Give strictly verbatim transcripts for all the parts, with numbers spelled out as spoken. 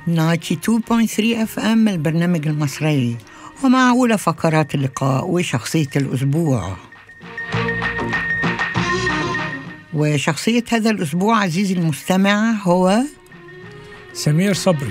تسعة وتسعين فاصلة ثلاثة اف ام البرنامج المصري، ومع أولى فقرات اللقاء وشخصية الأسبوع. وشخصية هذا الأسبوع عزيزي المستمع هو سمير صبري.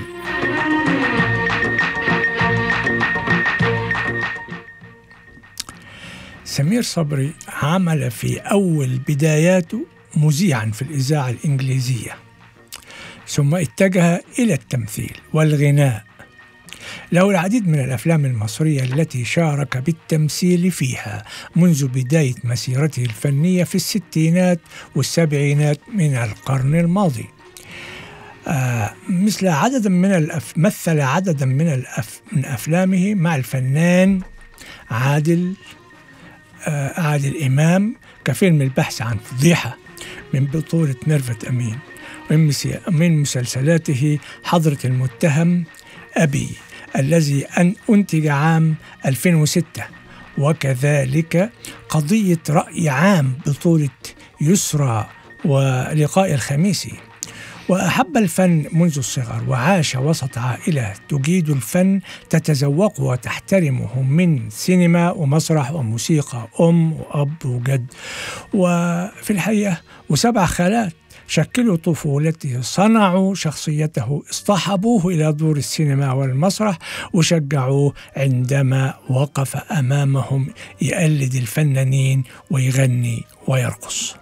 سمير صبري عمل في أول بداياته مذيعاً في الإذاعة الإنجليزية، ثم اتجه إلى التمثيل والغناء. له العديد من الأفلام المصرية التي شارك بالتمثيل فيها منذ بداية مسيرته الفنية في الستينات والسبعينات من القرن الماضي. آه مثل عدد من الأف... مثل عددا من, الأف... من أفلامه مع الفنان عادل آه عادل إمام، كفيلم البحث عن فضيحة من بطولة ميرفت أمين، ومن مسلسلاته حضرة المتهم أبي الذي أن أنتج عام ألفين وستة، وكذلك قضية رأي عام بطولة يسرى ولقاء الخميسي. وأحب الفن منذ الصغر، وعاش وسط عائلة تجيد الفن تتذوقه وتحترمه من سينما ومسرح وموسيقى، أم وأب وجد، وفي الحقيقة وسبع خالات شكلوا طفولته، صنعوا شخصيته، اصطحبوه إلى دور السينما والمسرح، وشجعوه عندما وقف أمامهم يقلد الفنانين ويغني ويرقص.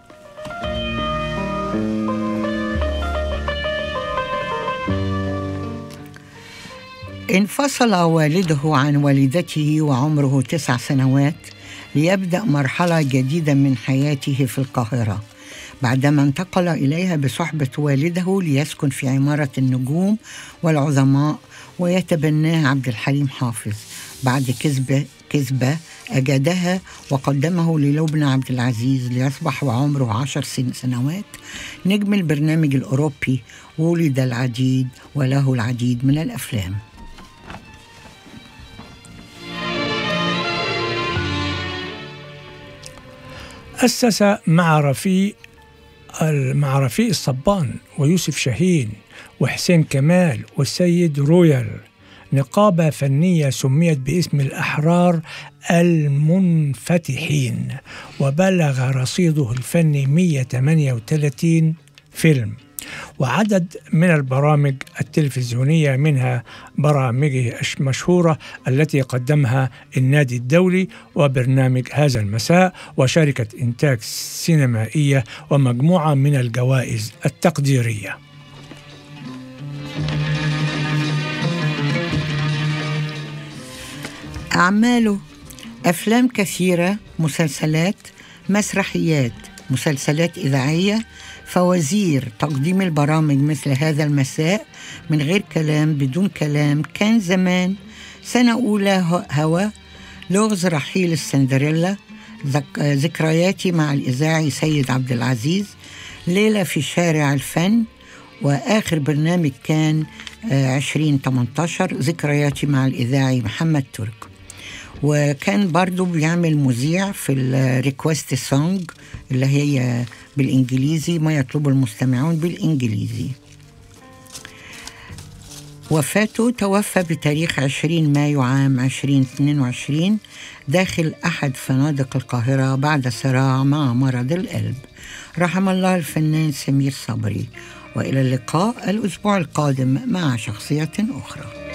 انفصل والده عن والدته وعمره تسع سنوات ليبدأ مرحلة جديدة من حياته في القاهرة، بعدما انتقل إليها بصحبة والده ليسكن في عمارة النجوم والعظماء، ويتبناه عبد الحليم حافظ بعد كذبة كذبة أجادها وقدمه للبنى عبد العزيز، ليصبح وعمره عشر سنوات نجم البرنامج الأوروبي. ولد العديد وله العديد من الأفلام. أسس مع رفيق مع رفيق الصبان ويوسف شاهين وحسين كمال والسيد رويال نقابة فنية سميت باسم الأحرار المنفتحين، وبلغ رصيده الفني مئة وثمانية وثلاثين فيلم وعدد من البرامج التلفزيونية، منها برامجه المشهورة التي قدمها النادي الدولي وبرنامج هذا المساء وشركة إنتاج سينمائية، ومجموعة من الجوائز التقديرية. أعماله أفلام كثيرة، مسلسلات، مسرحيات، مسلسلات إذاعية، فوازير، تقديم البرامج مثل هذا المساء، من غير كلام، بدون كلام، كان زمان، سنة أولى، هوا، لغز رحيل السندريلا، ذكرياتي مع الإذاعي سيد عبد العزيز، ليلة في شارع الفن، وآخر برنامج كان عشرين ثمانية عشر ذكرياتي مع الإذاعي محمد ترك. وكان برضو بيعمل مذيع في الريكوست سونج اللي هي بالإنجليزي، ما يطلب المستمعون بالإنجليزي. وفاته توفى بتاريخ عشرين مايو عام ألفين واثنين وعشرين داخل أحد فنادق القاهرة بعد صراع مع مرض القلب. رحم الله الفنان سمير صبري، وإلى اللقاء الأسبوع القادم مع شخصية أخرى.